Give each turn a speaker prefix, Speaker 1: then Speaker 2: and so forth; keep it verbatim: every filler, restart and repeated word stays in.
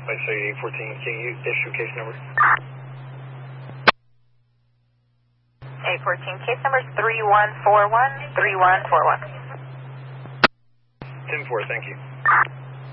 Speaker 1: I say eight fourteen, can you issue case number?
Speaker 2: eight fourteen, case number is three one four one, three one four one.
Speaker 1: ten four, thank you.